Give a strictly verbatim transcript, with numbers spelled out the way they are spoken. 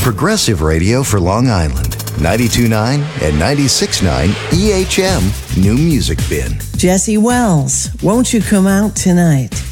progressive radio for Long Island. ninety-two point nine and ninety-six point nine E H M New Music Bin. Jesse Wells, won't you come out tonight?